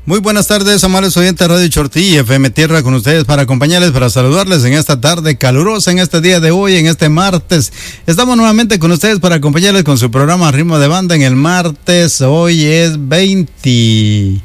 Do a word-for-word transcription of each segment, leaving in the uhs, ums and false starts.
Muy buenas tardes, amables oyentes de Radio Chortí y F M Tierra, con ustedes para acompañarles, para saludarles en esta tarde calurosa, en este día de hoy, en este martes. Estamos nuevamente con ustedes para acompañarles con su programa Ritmo de Banda en el martes. Hoy es veintitrés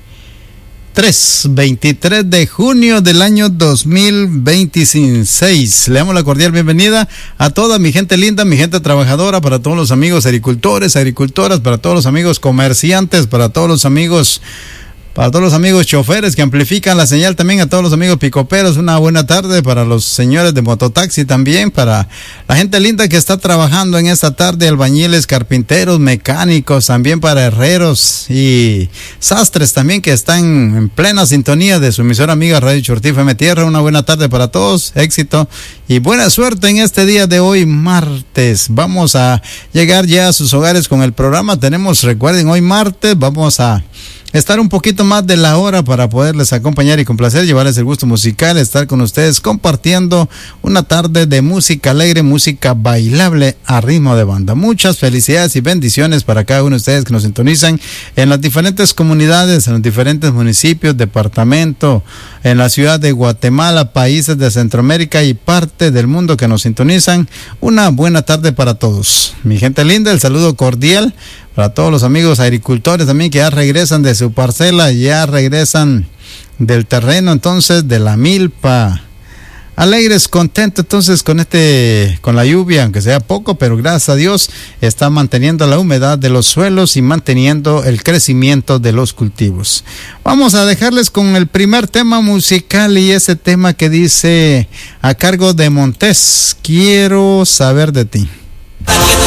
de junio del año dos mil veintiséis. Le damos la cordial bienvenida a toda mi gente linda, mi gente trabajadora, para todos los amigos agricultores, agricultoras, para todos los amigos comerciantes, para todos los amigos... Para todos los amigos choferes que amplifican la señal, también a todos los amigos picoperos, una buena tarde. Para los señores de mototaxi también, para la gente linda que está trabajando en esta tarde, albañiles, carpinteros, mecánicos, también para herreros y sastres también que están en plena sintonía de su emisora amiga Radio Chortí F M Tierra. Una buena tarde para todos, éxito y buena suerte en este día de hoy, martes. Vamos a llegar ya a sus hogares con el programa. Tenemos, recuerden, hoy martes vamos a estar un poquito más de la hora para poderles acompañar y complacer, llevarles el gusto musical, estar con ustedes compartiendo una tarde de música alegre, música bailable a ritmo de banda. Muchas felicidades y bendiciones para cada uno de ustedes que nos sintonizan en las diferentes comunidades, en los diferentes municipios, departamento, en la ciudad de Guatemala, países de Centroamérica y parte del mundo que nos sintonizan. Una buena tarde para todos. Mi gente linda, el saludo cordial para todos los amigos agricultores también que ya regresan de su parcela, ya regresan del terreno, entonces, de la milpa. Alegres, contentos, entonces, con este, con la lluvia, aunque sea poco, pero gracias a Dios está manteniendo la humedad de los suelos y manteniendo el crecimiento de los cultivos. Vamos a dejarles con el primer tema musical, y ese tema que dice, a cargo de Montés, Quiero saber de ti.